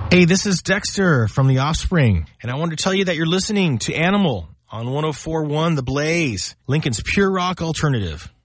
Hey, this is Dexter from The Offspring, and I wanted to tell you that you're listening to Animal on 104.1 The Blaze, Lincoln's pure rock alternative.